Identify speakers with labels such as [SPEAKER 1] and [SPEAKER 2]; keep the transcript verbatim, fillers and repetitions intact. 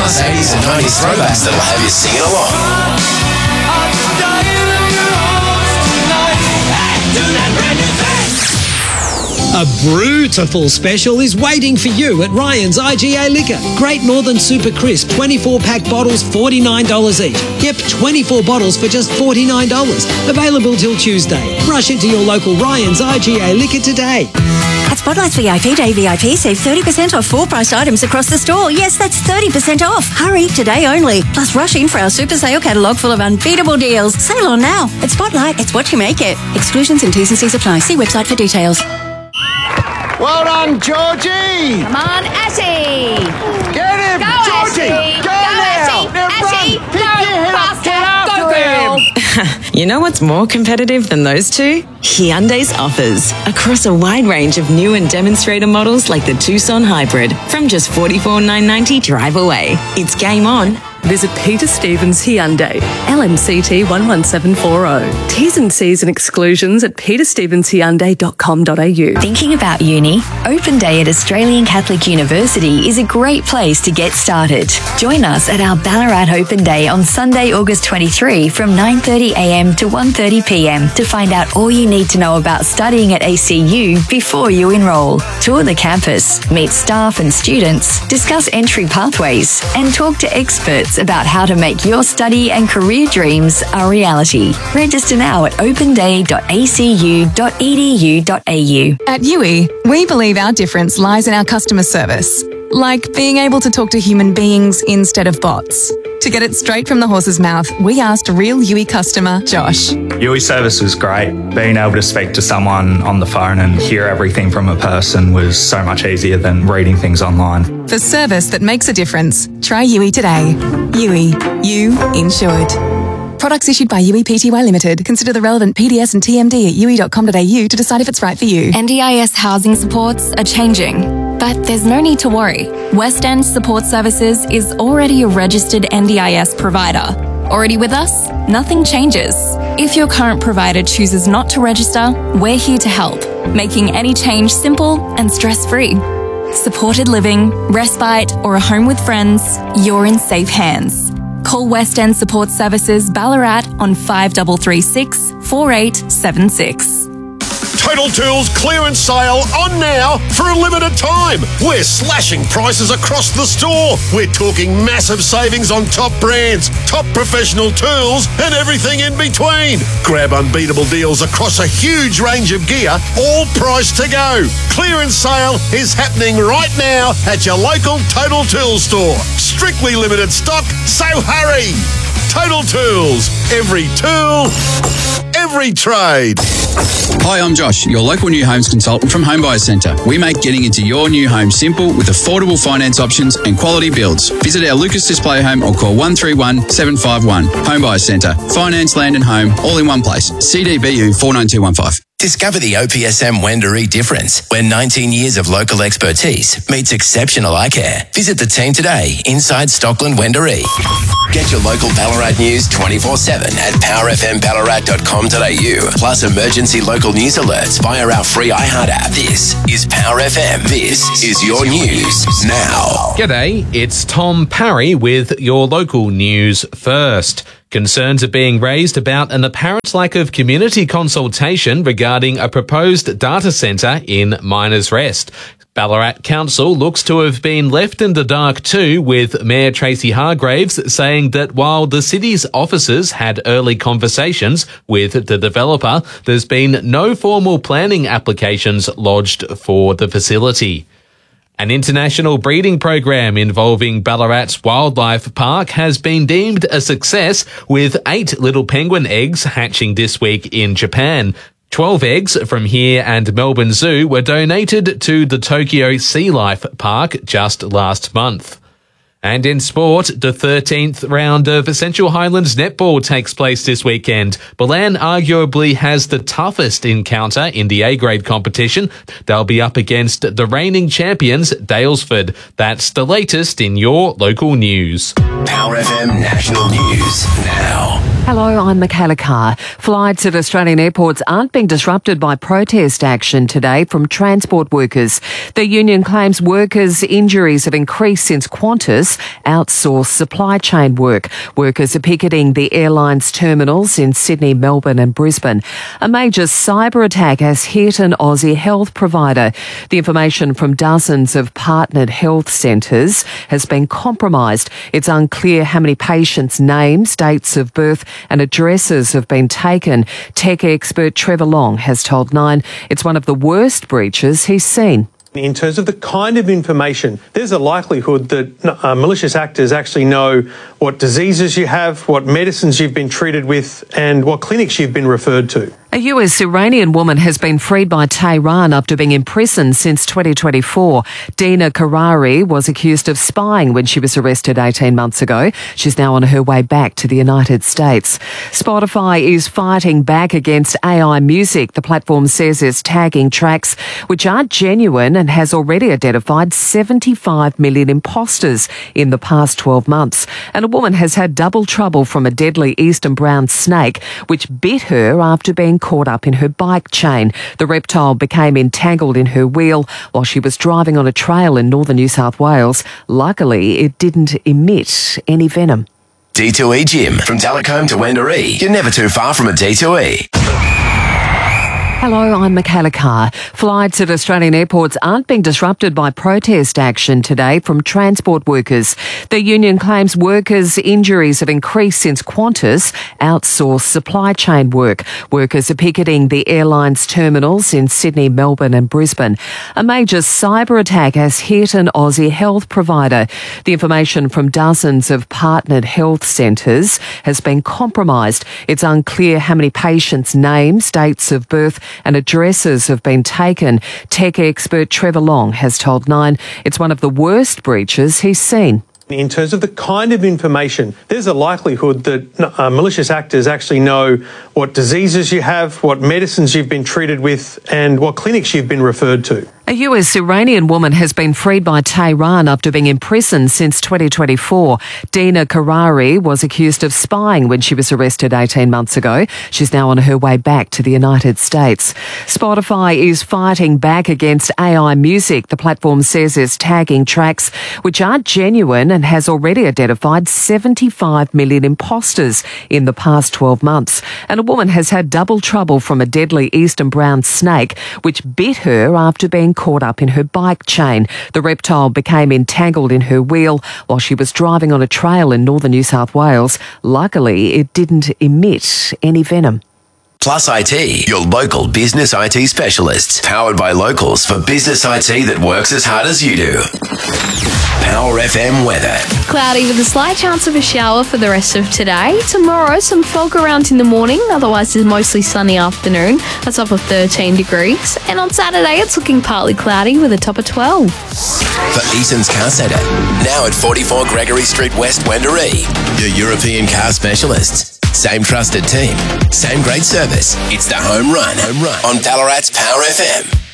[SPEAKER 1] Plus eighties and nineties throwbacks that'll have you singing along.
[SPEAKER 2] A beautiful special is waiting for you at Ryan's I G A Liquor. Great Northern Super Crisp twenty-four pack bottles, forty-nine dollars each. Yep, twenty-four bottles for just forty-nine dollars. Available till Tuesday. Rush into your local Ryan's I G A Liquor today.
[SPEAKER 3] At Spotlight's V I P Day V I P, save thirty percent off full priced items across the store. Yes, that's thirty percent off. Hurry, today only. Plus, rush in for our super sale catalogue full of unbeatable deals. Sale on now. At Spotlight, it's what you make it. Exclusions and T's and C's apply. See website for details.
[SPEAKER 4] Well done, Georgie!
[SPEAKER 5] Come on, Ashy!
[SPEAKER 4] Get him!
[SPEAKER 5] Go,
[SPEAKER 4] Georgie!
[SPEAKER 5] Ashy!
[SPEAKER 4] Go,
[SPEAKER 5] Go,
[SPEAKER 4] now!
[SPEAKER 5] Ashy!
[SPEAKER 4] Now
[SPEAKER 5] Ashy!
[SPEAKER 4] run! Pick
[SPEAKER 5] Go,
[SPEAKER 4] your head up!
[SPEAKER 5] faster!
[SPEAKER 4] Get after
[SPEAKER 5] Go, girl!
[SPEAKER 4] him!
[SPEAKER 6] You know what's more competitive than those two? Hyundai's offers. Across a wide range of new and demonstrator models like the Tucson Hybrid from just forty-four thousand nine hundred ninety dollars drive away. It's game on.
[SPEAKER 7] Visit Peter Stevens Hyundai, L M C T one one seven four zero. T's and C's and exclusions at peter stevens hyundai dot com dot a u.
[SPEAKER 8] Thinking about uni? Open Day at Australian Catholic University is a great place to get started. Join us at our Ballarat Open Day on Sunday, August twenty-third from nine thirty a m to one thirty p m to find out all you need to know about studying at A C U before you enrol. Tour the campus, meet staff and students, discuss entry pathways, and talk to experts about how to make your study and career dreams a reality. Register now at open day dot a c u dot e d u dot a u.
[SPEAKER 9] At U I, we believe our difference lies in our customer service, like being able to talk to human beings instead of bots. To get it straight from the horse's mouth, we asked real U I customer Josh.
[SPEAKER 10] U I service was great. Being able to speak to someone on the phone and hear everything from a person was so much easier than reading things online.
[SPEAKER 9] For service that makes a difference, try U I today. U I, you insured. Products issued by U I Pty Limited. Consider the relevant P D S and T M D at u i dot com dot a u to decide if it's right for you.
[SPEAKER 11] N D I S housing supports are changing, but there's no need to worry. West End Support Services is already a registered N D I S provider. Already with us? Nothing changes. If your current provider chooses not to register, we're here to help, making any change simple and stress-free. Supported living, respite, or a home with friends, you're in safe hands. Call West End Support Services Ballarat on five three three six, four eight seven six.
[SPEAKER 12] Total Tools clearance sale on now for a limited time. We're slashing prices across the store. We're talking massive savings on top brands, top professional tools, and everything in between. Grab unbeatable deals across a huge range of gear, all priced to go. Clearance sale is happening right now at your local Total Tools store. Strictly limited stock, so hurry. Total Tools. Every tool, every trade.
[SPEAKER 13] Hi, I'm Josh, your local new homes consultant from Home Buyers Centre. We make getting into your new home simple with affordable finance options and quality builds. Visit our Lucas Display Home or call one three one, seven five one. Home Buyers Centre. Finance, land and home, all in one place. C D B U four nine two one five.
[SPEAKER 1] Discover the O P S M Wendouree difference, where nineteen years of local expertise meets exceptional eye care. Visit the team today inside Stockland Wendouree. Get your local Ballarat news twenty-four seven at power f m ballarat dot com dot a u. Plus emergency local news alerts via our free iHeart app. This is Power F M. This is your news now.
[SPEAKER 14] G'day, it's Tom Parry with your local news first. Concerns are being raised about an apparent lack of community consultation regarding a proposed data centre in Miners Rest. Ballarat Council looks to have been left in the dark too, with Mayor Tracy Hargraves saying that while the city's officers had early conversations with the developer, there's been no formal planning applications lodged for the facility. An international breeding program involving Ballarat's Wildlife Park has been deemed a success, with eight little penguin eggs hatching this week in Japan. Twelve eggs from here and Melbourne Zoo were donated to the Tokyo Sea Life Park just last month. And in sport, the thirteenth round of Essential Highlands netball takes place this weekend. Ballan arguably has the toughest encounter in the A-grade competition. They'll be up against the reigning champions, Daylesford. That's the latest in your local news.
[SPEAKER 1] Power F M National News now.
[SPEAKER 15] Hello, I'm Michaela Carr. Flights at Australian airports aren't being disrupted by protest action today from transport workers. The union claims workers' injuries have increased since Qantas bottles outsource supply chain work. Workers are picketing the airline's terminals in Sydney, Melbourne and Brisbane. A major cyber attack has hit an Aussie health provider. The information from dozens of partnered health centres has been compromised. It's unclear how many patients' names, dates of birth and addresses have been taken. Tech expert Trevor Long has told Nine it's one of the worst breaches he's seen.
[SPEAKER 5] In terms of the kind of information, there's a likelihood that uh, malicious actors actually know what diseases you have, what medicines you've been treated with, and what clinics you've been referred to.
[SPEAKER 15] A U S Iranian woman has been freed by Tehran after being imprisoned since twenty twenty-four. Dina Karari was accused of spying when she was arrested eighteen months ago. She's now on her way back to the United States. Spotify is fighting back against A I music. The platform says it's tagging tracks which aren't genuine and has already identified seventy-five million imposters in the past twelve months. And a woman has had double trouble from a deadly eastern brown snake which bit her after being caught up in her bike chain. The reptile became entangled in her wheel while she was driving on a trail in northern New South Wales. Luckily, it didn't emit any venom.
[SPEAKER 1] D two E Gym. From Talcombe to Wendouree, you're never too far from a D two E.
[SPEAKER 15] Hello, I'm Michaela Carr. Flights at Australian airports aren't being disrupted by protest action today from transport workers. The union claims workers' injuries have increased since Qantas outsourced supply chain work. Workers are picketing the airline's terminals in Sydney, Melbourne and Brisbane. A major cyber attack has hit an Aussie health provider. The information from dozens of partnered health centres has been compromised. It's unclear how many patients' names, dates of birth and addresses have been taken. Tech expert Trevor Long has told Nine it's one of the worst breaches he's seen.
[SPEAKER 5] In terms of the kind of information, there's a likelihood that uh, malicious actors actually know what diseases you have, what medicines you've been treated with, and what clinics you've been referred to.
[SPEAKER 15] A U S Iranian woman has been freed by Tehran after being imprisoned since twenty twenty-four. Dina Karari was accused of spying when she was arrested eighteen months ago. She's now on her way back to the United States. Spotify is fighting back against A I music. The platform says it's tagging tracks which aren't genuine and has already identified seventy-five million imposters in the past twelve months. And a woman has had double trouble from a deadly eastern brown snake which bit her after being caught up in her bike chain. The reptile became entangled in her wheel while she was driving on a trail in northern New South Wales. Luckily, it didn't emit any venom.
[SPEAKER 1] Plus I T, your local business I T specialists. Powered by locals for business I T that works as hard as you do. Power F M weather.
[SPEAKER 16] Cloudy with a slight chance of a shower for the rest of today. Tomorrow, some fog around in the morning. Otherwise, it's mostly sunny afternoon. That's up of thirteen degrees. And on Saturday, it's looking partly cloudy with a top of twelve.
[SPEAKER 1] For Eason's Car Centre. Now at forty-four Gregory Street West, Wendouree. Your European car specialists. Same trusted team. Same great service. It's the home run. Home run on Ballarat's Power F M.